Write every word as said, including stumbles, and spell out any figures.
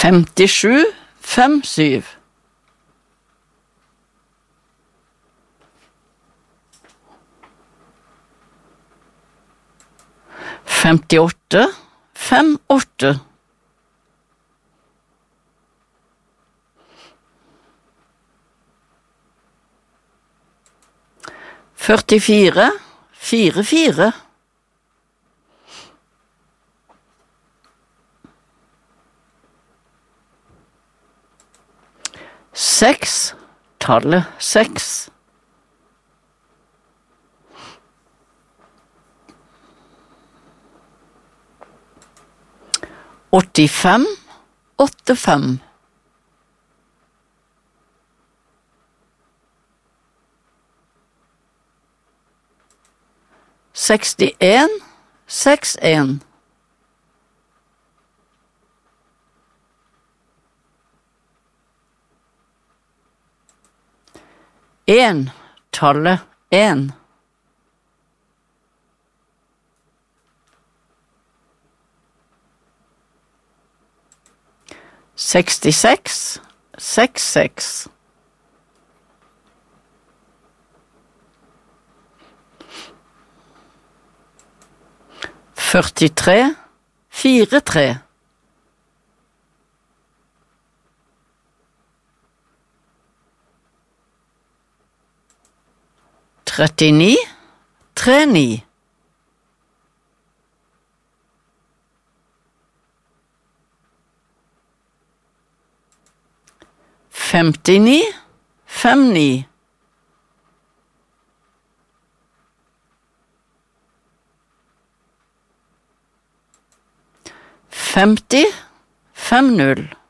femtisju, fem syv. femtiåtte, fem åtte. førtifire, fire fire. Seks, tallet seks. åttifem, åtte fem. sekstien, seks en. En, tallet en. sekstiseks, seks seks. førtitre, fire tre. trettini, tre ni. femtini, fem ni. femti, fem null.